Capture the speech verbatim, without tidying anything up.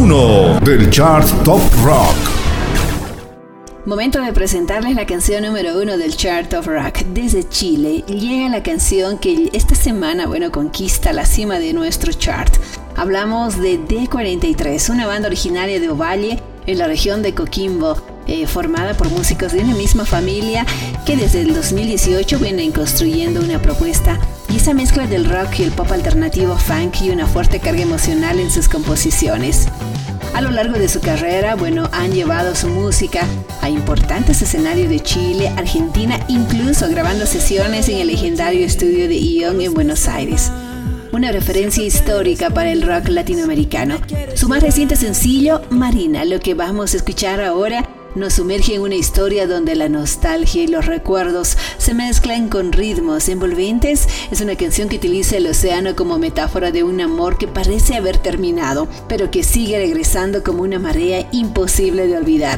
uno del Chart Top Rock. Momento de presentarles la canción número uno del Chart of Rock. Desde Chile llega la canción que esta semana, bueno, conquista la cima de nuestro chart. Hablamos de D cuarenta y tres, una banda originaria de Ovalle, en la región de Coquimbo, eh, formada por músicos de una misma familia que desde el dos mil dieciocho vienen construyendo una propuesta y esa mezcla del rock y el pop alternativo funk y una fuerte carga emocional en sus composiciones. A lo largo de su carrera, bueno, han llevado su música a importantes escenarios de Chile, Argentina, incluso grabando sesiones en el legendario estudio de Ion en Buenos Aires. Una referencia histórica para el rock latinoamericano. Su más reciente sencillo, Marina, lo que vamos a escuchar ahora, nos sumerge en una historia donde la nostalgia y los recuerdos se mezclan con ritmos envolventes. Es una canción que utiliza el océano como metáfora de un amor que parece haber terminado, pero que sigue regresando como una marea imposible de olvidar.